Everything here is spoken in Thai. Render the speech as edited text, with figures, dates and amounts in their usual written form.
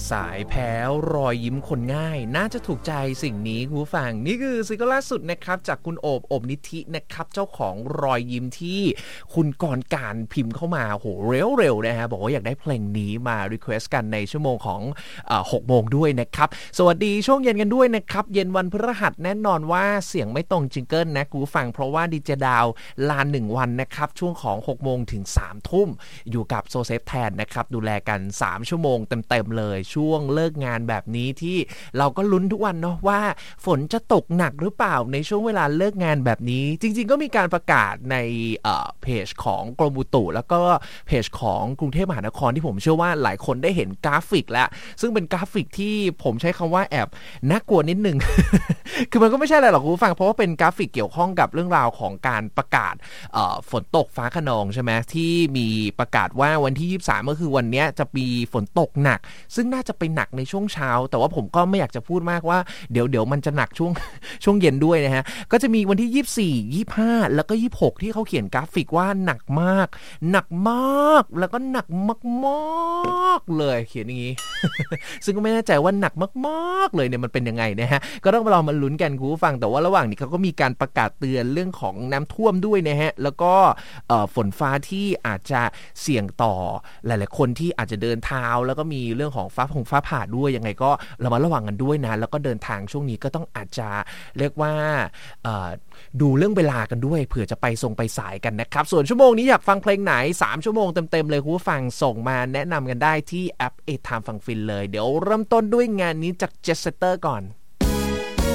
สายแพ้วรอยยิ้มคนง่ายน่าจะถูกใจสิ่งนี้คุณผู้ฟังนี่คือซิงเกิลล่าสุดนะครับจากคุณโอบนิธินะครับเจ้าของรอยยิ้มที่คุณกรการพิมพ์เข้ามาโหเร็วๆนะฮะบอกว่าอยากได้เพลงนี้มารีเควสต์กันในชั่วโมงของ6 โมงด้วยนะครับสวัสดีช่วงเย็นกันด้วยนะครับเย็นวันพฤหัสแน่นอนว่าเสียงไม่ตรงจิงเกิลนะคุณผู้ฟังเพราะว่าดีเจดาวลา1 วันนะครับช่วงของ6 โมงถึง 3 ทุ่มอยู่กับโซเซฟแทนนะครับดูแลกัน3 ชั่วโมงเต็มๆเลยช่วงเลิกงานแบบนี้ที่เราก็ลุ้นทุกวันเนาะว่าฝนจะตกหนักหรือเปล่าในช่วงเวลาเลิกงานแบบนี้จริงๆก็มีการประกาศในเพจของกรมอุตุแล้วก็เพจของกรุงเทพมหานครที่ผมเชื่อว่าหลายคนได้เห็นกราฟิกแล้วซึ่งเป็นกราฟิกที่ผมใช้คำว่าแอบน่ากลัวนิดนึง คือมันก็ไม่ใช่อะไรหรอกคุณผู้ฟังเพราะว่าเป็นกราฟิกเกี่ยวข้องกับเรื่องราวของการประกาศฝนตกฟ้าคะนองใช่ไหมที่มีประกาศว่าวันที่23ก็คือวันนี้จะมีฝนตกหนักซึ่งน่าจะไปหนักในช่วงเช้าแต่ว่าผมก็ไม่อยากจะพูดมากว่าเดี๋ยวมันจะหนักช่วงเย็นด้วยนะฮะก็จะมีวันที่24 25แล้วก็26ที่เขาเขียนกราฟิกว่าหนักมากแล้วก็หนักมากๆเลยเขียนอย่างนี้ ซึ่งก็ไม่แน่ใจว่าหนักมากๆเลยเนี่ยมันเป็นยังไงนะฮะก็ต้องมาลุ้นกันคุณผู้ฟังแต่ว่าระหว่างนี้เขาก็มีการประกาศเตือนเรื่องของน้ำท่วมด้วยนะฮะแล้วก็ฝนฟ้าที่อาจจะเสี่ยงต่อหลายๆคนที่อาจจะเดินเท้าแล้วก็มีเรื่องของฟ้าผ่าด้วยยังไงก็ระวังกันด้วยนะแล้วก็เดินทางช่วงนี้ก็ต้องอาจจะเรียกว่าดูเรื่องเวลากันด้วยเผื่อจะไปสายกันนะครับส่วนชั่วโมงนี้อยากฟังเพลงไหน3 ชั่วโมงเต็มๆเลยคุณผู้ฟังส่งมาแนะนำกันได้ที่แอป A Time ฟังฟินเลยเดี๋ยวเริ่มต้นด้วยงานนี้จาก Jet Setter ก่อน